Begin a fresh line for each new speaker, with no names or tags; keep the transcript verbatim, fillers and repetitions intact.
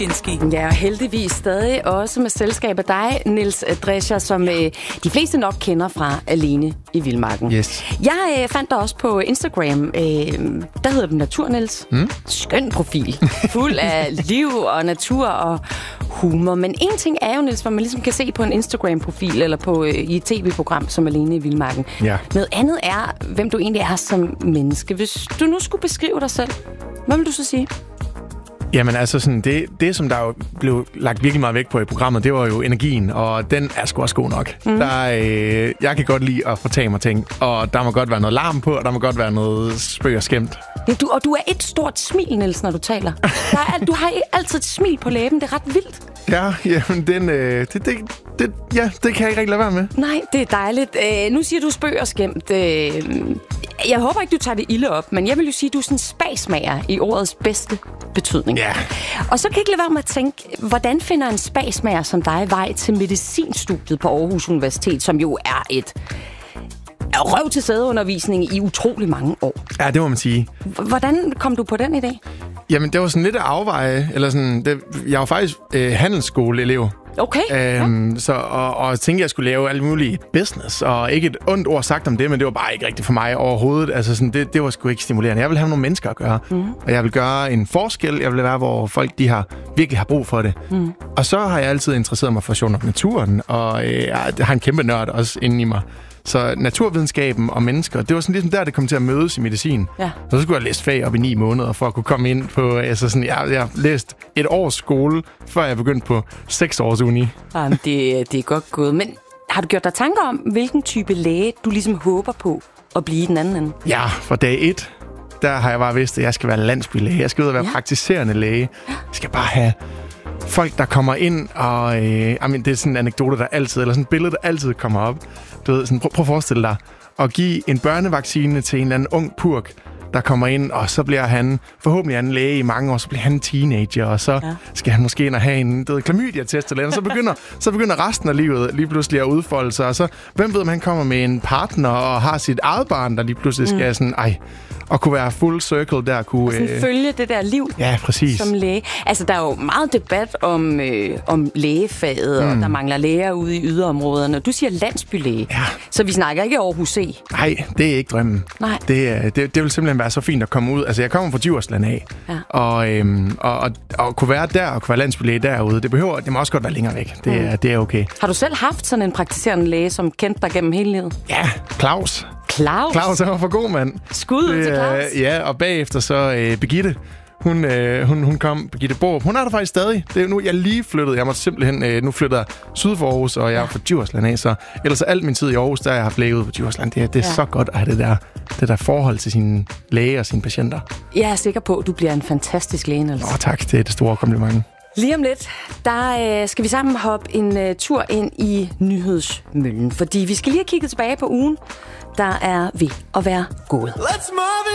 Ja, og heldigvis stadig også med selskab af dig, Niels Drescher, som øh, de fleste nok kender fra Alene i Vildmarken.
Yes.
Jeg øh, fandt dig også på Instagram. Øh, der hedder du Natur, Niels. Mm. Skøn profil. Fuld af liv og natur og humor. Men en ting er jo, Niels, hvor man ligesom kan se på en Instagram-profil eller på øh, i et tv-program som Alene i Vildmarken.
Ja.
Noget andet er, hvem du egentlig er som menneske. Hvis du nu skulle beskrive dig selv, hvad vil du så sige?
Jamen altså, sådan, det, det som der jo blev lagt virkelig meget vægt på i programmet, det var jo energien, og den er sgu også god nok. Mm. Der, øh, jeg kan godt lide at fortage mig ting, og der må godt være noget larm på, og der må godt være noget spøg og skæmt.
Ja, du, og du er et stort smil, Niels, når du taler. Der er, du har altid et smil på læben, det er ret vildt.
Ja, jamen, den, øh, det, det, det, ja, det kan jeg ikke rigtig lade være med.
Nej, det er dejligt. Øh, nu siger du spøg og skæmt. Øh, jeg håber ikke, du tager det ilde op, men jeg vil jo sige, at du er sådan en spasmager i ordets bedste betydning.
Ja.
Og så kan jeg ikke lade være med at tænke, hvordan finder en spasmager som dig vej til medicinstudiet på Aarhus Universitet, som jo er et røv til sædeundervisning i utrolig mange år?
Ja, det må man sige.
Hvordan kom du på den idé?
Jamen, det var sådan lidt at afveje, eller sådan, det, jeg var faktisk øh, handelsskoleelev.
Okay.
Øhm, ja. så, og, og tænkte, at jeg skulle lave alt muligt business, og ikke et ondt ord sagt om det, men det var bare ikke rigtigt for mig overhovedet. Altså, sådan, det, det var sgu ikke stimulerende. Jeg ville have nogle mennesker at gøre, mm. og jeg vil gøre en forskel. Jeg vil være, hvor folk de har, virkelig har brug for det. Mm. Og så har jeg altid interesseret mig for sjovt nok naturen, og øh, jeg har en kæmpe nørd også inde i mig. Så naturvidenskaben og mennesker, det var sådan ligesom der, det kom til at mødes i medicin. Ja. Så skulle jeg læse fag op i ni måneder, for at kunne komme ind på... Altså sådan, jeg, jeg læste et års skole, før jeg begyndte på seks års uni.
Jamen, det, det er godt gået. Men har du gjort dig tanker om, hvilken type læge, du ligesom håber på at blive i den anden ende?
Ja, fra dag et, der har jeg bare vidst, at jeg skal være landsbylæge. Jeg skal ud og være ja. praktiserende læge. Jeg skal bare have... folk, der kommer ind, og øh, I mean, det er sådan en anekdote, der altid, eller sådan et billede, der altid kommer op. Du ved, sådan, prøv, prøv at forestille dig at give en børnevaccine til en eller anden ung purk, der kommer ind, og så bliver han forhåbentlig en læge i mange år, så bliver han en teenager, og så ja. skal han måske ind og have en klamydia-test eller andet, så begynder, så begynder resten af livet lige pludselig at udfolde sig, og så, hvem ved, om han kommer med en partner og har sit eget barn, der lige pludselig skal mm. sådan, ej, og kunne være full circle der. Kunne
sådan øh... følge det der liv
ja, præcis.
Som læge. Altså, der er jo meget debat om, øh, om lægefaget, mm. og der mangler læger ude i yderområderne. Du siger landsbylæge, ja. så vi snakker ikke Aarhus C.
Nej, det er ikke drømmen.
Nej.
Det, det, det vil simpelthen være så fint at komme ud. Altså, jeg kommer fra Djursland af, ja. og, øhm, og, og, og kunne være der, og kunne være landsbylæge derude, det behøver, det må også godt være længere væk. Det, mm. det er okay.
Har du selv haft sådan en praktiserende læge, som kendte dig gennem hele livet?
Ja, Claus.
Claus?
Claus, han var for god, mand.
Skud ud til Claus.
Ja, og bagefter så øh, Birgitte. Hun, øh, hun, hun kom, Birgitte Borup. Hun er der faktisk stadig. Det er nu, jeg lige flyttede. Jeg måtte simpelthen, øh, nu flytter jeg syd for Aarhus, og jeg er ja. fra Djursland af. Så ellers alt min tid i Aarhus, der har jeg haft læge ude på Djursland. Det er, det er ja. så godt at have det der, det der forhold til sine læger og sine patienter.
Jeg er sikker på, at du bliver en fantastisk læge, Niels.
Åh, tak. Det er det store kompliment.
Lige om lidt, der øh, skal vi sammen hoppe en øh, tur ind i nyhedsmøllen. Fordi vi skal lige have kigget tilbage på ugen, der er ved at være gået.